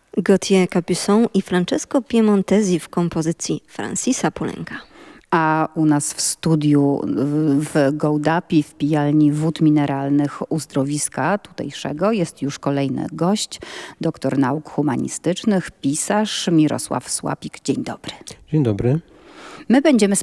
Gauthier Capuçon i Francesco Piemontesi w kompozycji Francisa Poulenca. A u nas w studiu w Gołdapi, w pijalni wód mineralnych uzdrowiska tutejszego jest już kolejny gość, doktor nauk humanistycznych, pisarz Mirosław Słapik. Dzień dobry. Dzień dobry. My będziemy